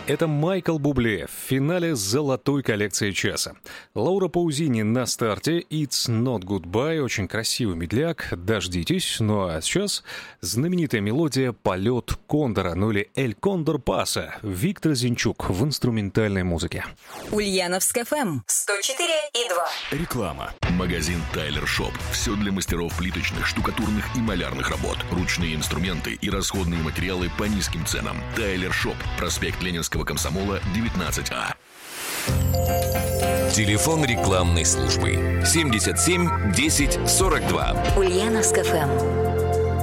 Это Майкл Бубле в финале золотой коллекции часа. Лаура Паузини на старте. It's Not Goodbye. Очень красивый медляк. Дождитесь. Ну а сейчас знаменитая мелодия «Полет Кондора», ну или «Эль Кондор Паса». Виктор Зинчук в инструментальной музыке. Ульяновск ФМ 104,2. Реклама. Магазин Тайлер Шоп. Все для мастеров плиточных, штукатурных и малярных работ. Ручные инструменты и расходные материалы по низким ценам. Тайлер Шоп. Проспект Ленинского комсомола, 19А. Телефон рекламной службы 77 10 42. Ульяновск ФМ.